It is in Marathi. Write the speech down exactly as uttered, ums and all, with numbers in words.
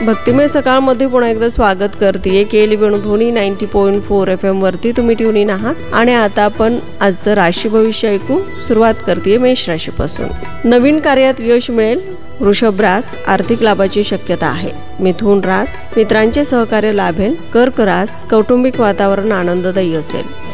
भक्तिमय सकाळमध्ये पुन्हा एकदा स्वागत करते केली Venudhwani ninety point four F M वरती तुम्ही ट्यून इन आहात आणि आता आपण आजचं राशी भविष्य ऐकू सुरुवात करते मेष राशीपासून। नवीन कार्यात यश मिळेल। वृषभ रास आर्थिक लाभाची शक्यता आहे। मिथुन रास मित्रांचे सहकार्य लाभेल। कर्क रास कौटुंबिक वातावरण आनंददायी असेल।